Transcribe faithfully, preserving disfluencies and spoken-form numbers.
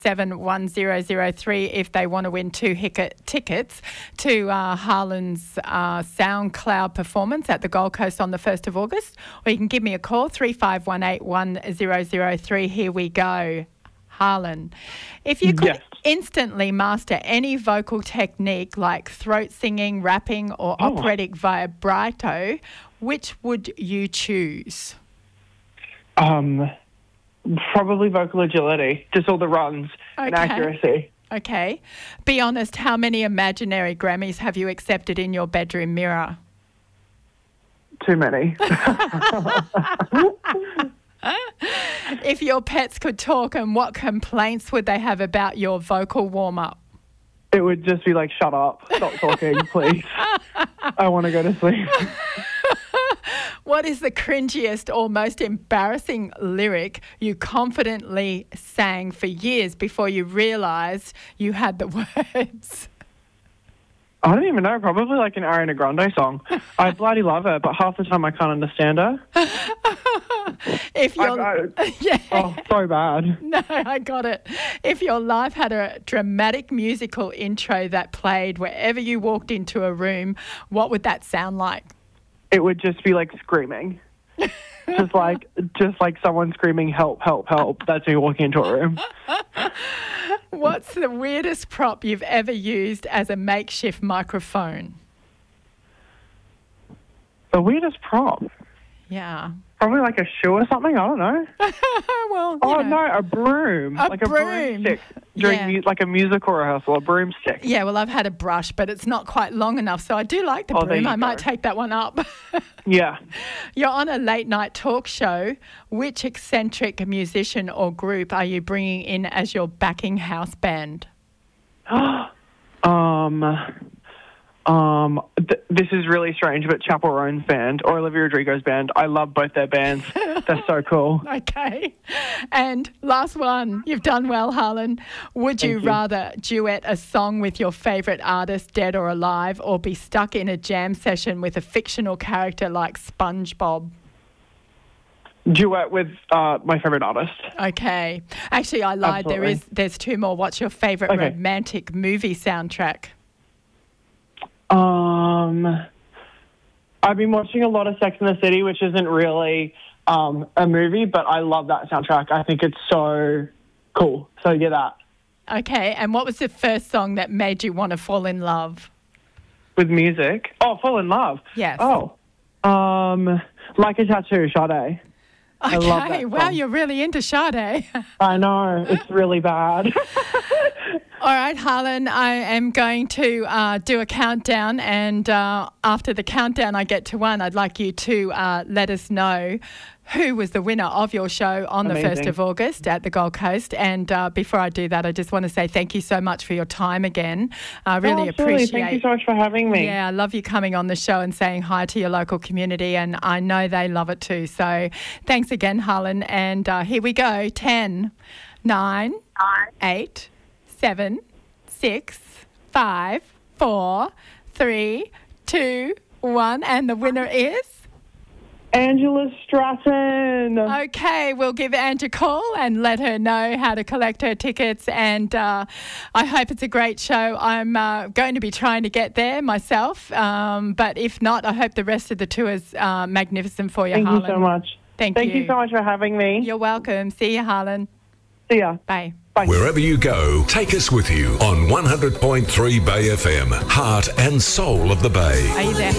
seven one zero zero three if they want to win two hic- tickets to uh, Harlan's uh, SoundCloud performance at the Gold Coast on the first of August. Or you can give me a call, three five one eight one zero zero three. Here we go. Harlan, if you could Yes. instantly master any vocal technique like throat singing, rapping or Oh. operatic vibrato, which would you choose? Um, probably vocal agility, just all the runs and Okay. accuracy. Okay. Be honest, how many imaginary Grammys have you accepted in your bedroom mirror? Too many. If your pets could talk, and what complaints would they have about your vocal warm-up? It would just be like, shut up, stop talking, please. I want to go to sleep. What is the cringiest or most embarrassing lyric you confidently sang for years before you realised you had the words? I don't even know, probably like an Ariana Grande song. I bloody love her, but half the time I can't understand her. If you're, I- I- yeah, Oh, so bad. no, I got it. If your life had a dramatic musical intro that played wherever you walked into a room, what would that sound like? It would just be like screaming. just like just like someone screaming, help, help, help. That's me walking into a room. What's the weirdest prop you've ever used as a makeshift microphone? The weirdest prop. Yeah. Probably like a shoe or something, I don't know. Well, you Oh, know. no, a broom. A like a broom. broomstick. During Yeah. mu- like a musical rehearsal, a broomstick. Yeah, well, I've had a brush, but it's not quite long enough, so I do like the Oh, there broom. you I might go. take that one up. Yeah. You're on a late night talk show. Which eccentric musician or group are you bringing in as your backing house band? um, um, th- this is really strange, but Chapel Roan's band or Olivia Rodrigo's band. I love both their bands. They're so cool. Okay. And last one. You've done well, Harlan. Would you, Thank you. rather duet a song with your favourite artist, dead or alive, or be stuck in a jam session with a fictional character like SpongeBob? Duet with uh, my favourite artist. Okay. Actually, I lied. There Absolutely. is. There's two more. What's your favourite Okay. romantic movie soundtrack? Um, I've been watching a lot of Sex and the City, which isn't really um, a movie, but I love that soundtrack. I think it's so cool. So yeah, that. Okay. And what was the first song that made you want to fall in love? With music. Oh, Fall in Love. Yes. Oh, um, Like a Tattoo, Sade. I Okay. love that Wow, song. you're really into Sade. I know, it's really bad. All right, Harlan, I am going to uh, do a countdown, and uh, after the countdown I get to one, I'd like you to uh, let us know who was the winner of your show on the Amazing. first of August at the Gold Coast. And uh, before I do that, I just want to say thank you so much for your time again. I really Oh, absolutely. appreciate Thank you so much for having me. Yeah, I love you coming on the show and saying hi to your local community, and I know they love it too. So thanks again, Harlan. And uh, here we go. ten, nine, eight, seven, six, five, four, three, two, one. And the winner is? Angela Stratton. Okay, we'll give Ange a call and let her know how to collect her tickets. And uh, I hope it's a great show. I'm uh, going to be trying to get there myself. Um, but if not, I hope the rest of the tour is uh, magnificent for you, Thank Harlan. you so much. Thank, Thank you. you so much for having me. You're welcome. See you, Harlan. See ya. Bye. Bye. Wherever you go, take us with you on one hundred point three Bay F M, heart and soul of the Bay. Are you there?